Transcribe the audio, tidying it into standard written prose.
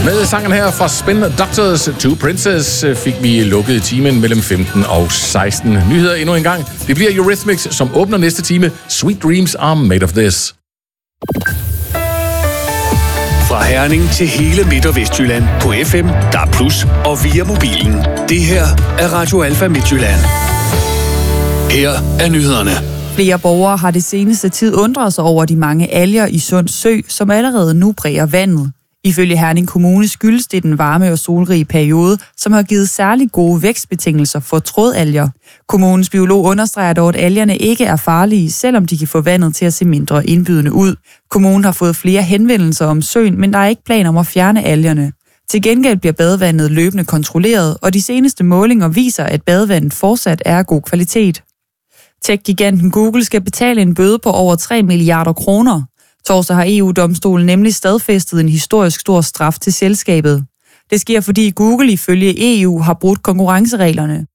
Med sangen her fra Spin Doctors to Princess fik vi lukket timen mellem 15 og 16. Nyheder endnu en gang. Det bliver Eurythmics, som åbner næste time. Sweet Dreams Are Made of This. Fra Herning til hele Midt- og Vestjylland på FM, DAB+, og via mobilen. Det her er Radio Alfa Midtjylland. Her er nyhederne. Flere borgere har det seneste tid undret sig over de mange alger i Sund Sø, som allerede nu præger vandet. Ifølge Herning Kommune skyldes det den varme og solrige periode, som har givet særlig gode vækstbetingelser for trådalger. Kommunens biolog understreger dog, at algerne ikke er farlige, selvom de kan få vandet til at se mindre indbydende ud. Kommunen har fået flere henvendelser om søen, men der er ikke planer om at fjerne algerne. Til gengæld bliver badevandet løbende kontrolleret, og de seneste målinger viser, at badevandet fortsat er af god kvalitet. Tech-giganten Google skal betale en bøde på over 3 milliarder kroner. Torsdag har EU-domstolen nemlig stadfæstet en historisk stor straf til selskabet. Det sker, fordi Google ifølge EU har brudt konkurrencereglerne.